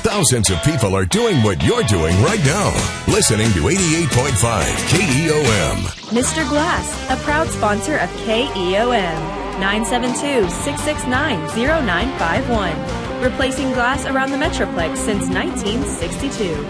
Thousands of people are doing what you're doing right now. Listening to 88.5 KEOM. Mr. Glass, a proud sponsor of KEOM. 972-669-0951. Replacing glass around the Metroplex since 1962.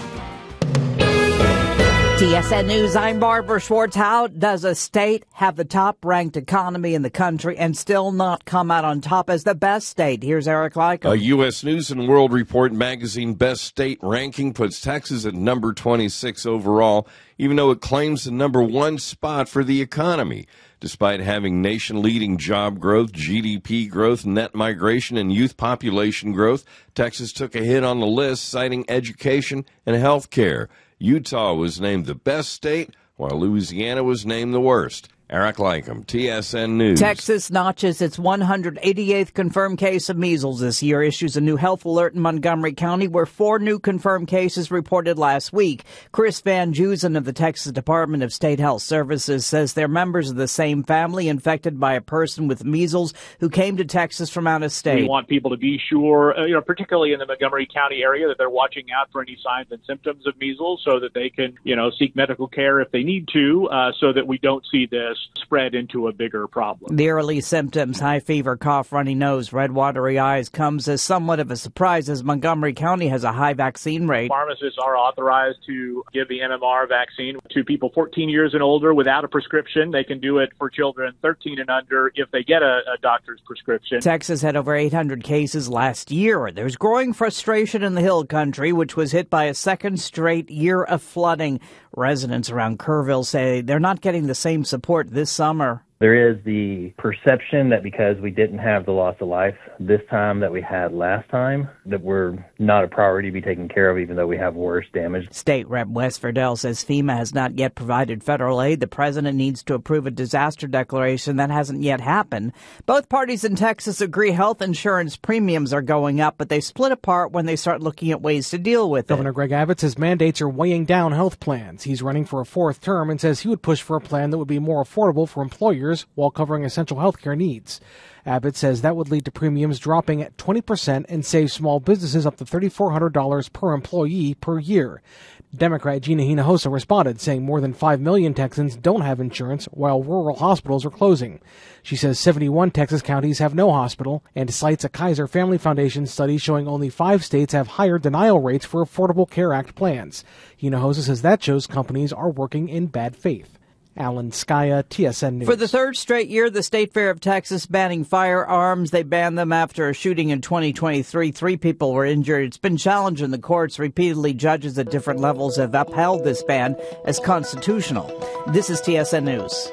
TSN News, I'm Barbara Schwartz. How does a state have the top-ranked economy in the country and still not come out on top as the best state? Here's Eric Lyko. A U.S. News & World Report magazine best state ranking puts Texas at number 26 overall, even though it claims the number one spot for the economy. Despite having nation-leading job growth, GDP growth, net migration, and youth population growth, Texas took a hit on the list, citing education and health care. Utah was named the best state, while Louisiana was named the worst. Eric Lycom, TSN News. Texas notches its 188th confirmed case of measles this year, issues a new health alert in Montgomery County, where 4 new confirmed cases reported last week. Chris Van Dusen of the Texas Department of State Health Services says they're members of the same family infected by a person with measles who came to Texas from out of state. We want people to be sure, particularly in the Montgomery County area, that they're watching out for any signs and symptoms of measles so that they can, seek medical care if they need to, so that we don't see this spread into a bigger problem. The early symptoms, high fever, cough, runny nose, red watery eyes, comes as somewhat of a surprise as Montgomery County has a high vaccine rate. Pharmacists are authorized to give the MMR vaccine to people 14 years and older without a prescription. They can do it for children 13 and under if they get a doctor's prescription. Texas had over 800 cases last year. There's growing frustration in the Hill Country, which was hit by a second straight year of flooding. Residents around Kerrville say they're not getting the same support this summer. There is the perception that because we didn't have the loss of life this time that we had last time, that we're not a priority to be taken care of, even though we have worse damage. State Rep Wes Verdell says FEMA has not yet provided federal aid. The president needs to approve a disaster declaration. That hasn't yet happened. Both parties in Texas agree health insurance premiums are going up, but they split apart when they start looking at ways to deal with it. Governor Greg Abbott says mandates are weighing down health plans. He's running for a 4th term and says he would push for a plan that would be more affordable for employers while covering essential health care needs. Abbott says that would lead to premiums dropping at 20% and save small businesses up to $3,400 per employee per year. Democrat Gina Hinojosa responded, saying more than 5 million Texans don't have insurance while rural hospitals are closing. She says 71 Texas counties have no hospital and cites a Kaiser Family Foundation study showing only 5 states have higher denial rates for Affordable Care Act plans. Hinojosa says that shows companies are working in bad faith. Alan Skaya, TSN News. For the 3rd straight year, the State Fair of Texas banning firearms. They banned them after a shooting in 2023. 3 people were injured. It's been challenged in the courts. Repeatedly, judges at different levels have upheld this ban as constitutional. This is TSN News.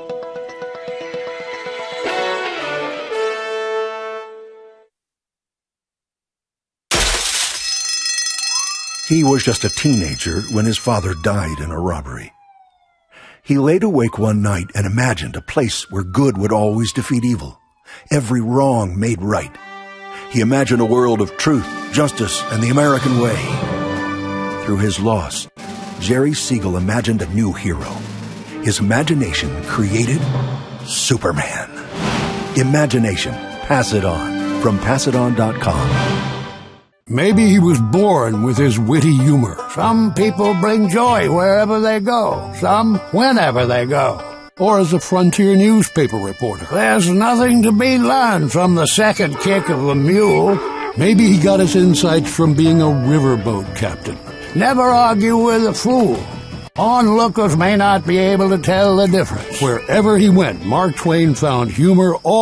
He was just a teenager when his father died in a robbery. He laid awake one night and imagined a place where good would always defeat evil, every wrong made right. He imagined a world of truth, justice, and the American way. Through his loss, Jerry Siegel imagined a new hero. His imagination created Superman. Imagination. Pass it on. From PassItOn.com. Maybe he was born with his witty humor. Some people bring joy wherever they go, some whenever they go. Or as a frontier newspaper reporter. There's nothing to be learned from the second kick of a mule. Maybe he got his insights from being a riverboat captain. Never argue with a fool. Onlookers may not be able to tell the difference. Wherever he went, Mark Twain found humor all